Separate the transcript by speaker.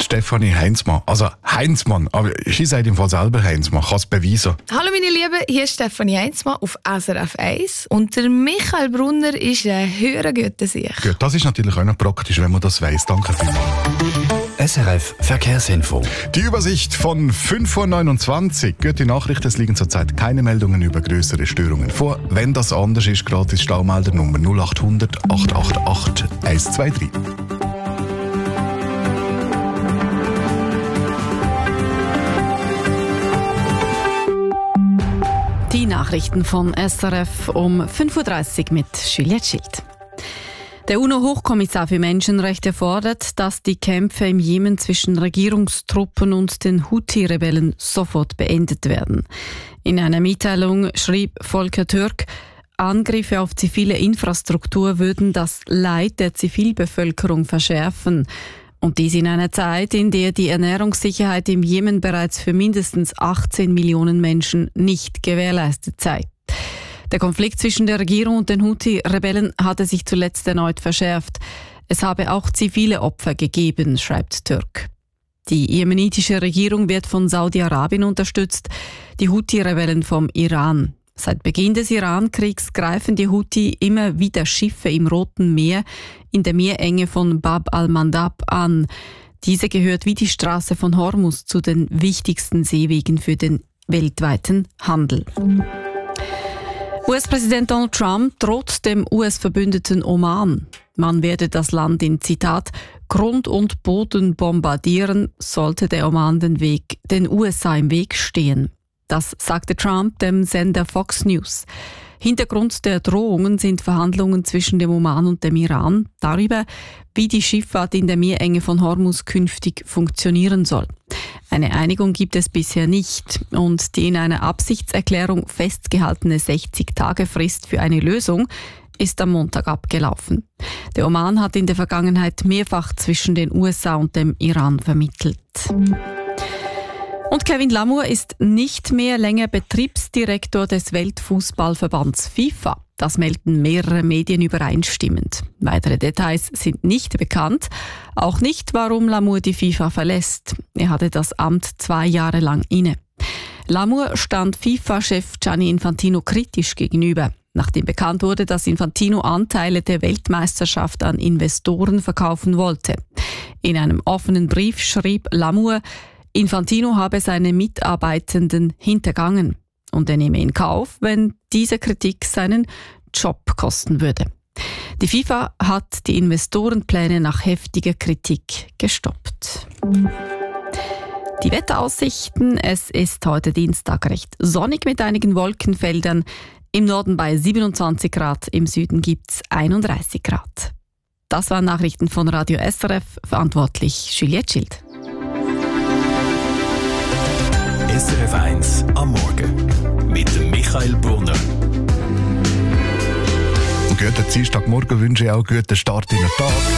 Speaker 1: Stefanie Heinzmann. Also Heinzmann, aber sie sagt im Fall selber Heinzmann. Kann es beweisen?
Speaker 2: Hallo meine Lieben, hier ist Stefanie Heinzmann auf SRF 1 und der Michael Brunner ist ein höherer Gütesicht.
Speaker 1: Gut, das ist natürlich auch noch praktisch, wenn man das weiss. Danke vielmals.
Speaker 3: SRF Verkehrsinfo.
Speaker 1: Die Übersicht von 5.29 Uhr. Gute Nachricht, es liegen zurzeit keine Meldungen über größere Störungen vor. Wenn das anders ist, gratis Staumelder Nummer 0800 888 123.
Speaker 4: Die Nachrichten von SRF um 5.30 Uhr mit Juliette Schild. Der UNO-Hochkommissar für Menschenrechte fordert, dass die Kämpfe im Jemen zwischen Regierungstruppen und den Houthi-Rebellen sofort beendet werden. In einer Mitteilung schrieb Volker Türk, Angriffe auf zivile Infrastruktur würden das Leid der Zivilbevölkerung verschärfen. Und dies in einer Zeit, in der die Ernährungssicherheit im Jemen bereits für mindestens 18 Millionen Menschen nicht gewährleistet sei. Der Konflikt zwischen der Regierung und den Houthi-Rebellen hatte sich zuletzt erneut verschärft. Es habe auch zivile Opfer gegeben, schreibt Türk. Die jemenitische Regierung wird von Saudi-Arabien unterstützt, die Houthi-Rebellen vom Iran. Seit Beginn des Iran-Kriegs greifen die Houthi immer wieder Schiffe im Roten Meer in der Meerenge von Bab al-Mandab an. Diese gehört wie die Straße von Hormuz zu den wichtigsten Seewegen für den weltweiten Handel. US-Präsident Donald Trump droht dem US-Verbündeten Oman. Man werde das Land in, Zitat, Grund und Boden bombardieren, sollte der Oman den USA im Weg stehen. Das sagte Trump dem Sender Fox News. Hintergrund der Drohungen sind Verhandlungen zwischen dem Oman und dem Iran darüber, wie die Schifffahrt in der Meerenge von Hormuz künftig funktionieren soll. Eine Einigung gibt es bisher nicht und die in einer Absichtserklärung festgehaltene 60-Tage-Frist für eine Lösung ist am Montag abgelaufen. Der Oman hat in der Vergangenheit mehrfach zwischen den USA und dem Iran vermittelt. Und Kevin Lamour ist nicht mehr länger Betriebsdirektor des Weltfußballverbands FIFA. Das melden mehrere Medien übereinstimmend. Weitere Details sind nicht bekannt. Auch nicht, warum Lamour die FIFA verlässt. Er hatte das Amt 2 Jahre lang inne. Lamour stand FIFA-Chef Gianni Infantino kritisch gegenüber, nachdem bekannt wurde, dass Infantino Anteile der Weltmeisterschaft an Investoren verkaufen wollte. In einem offenen Brief schrieb Lamour, Infantino habe seine Mitarbeitenden hintergangen und er nehme in Kauf, wenn diese Kritik seinen Job kosten würde. Die FIFA hat die Investorenpläne nach heftiger Kritik gestoppt. Die Wetteraussichten, es ist heute Dienstag recht sonnig mit einigen Wolkenfeldern. Im Norden bei 27 Grad, im Süden gibt's 31 Grad. Das waren Nachrichten von Radio SRF, verantwortlich Juliette Schild.
Speaker 3: SRF 1 am Morgen mit dem Michael Brunner.
Speaker 1: Guten Dienstagmorgen, wünsche ich auch einen guten Start in den Tag.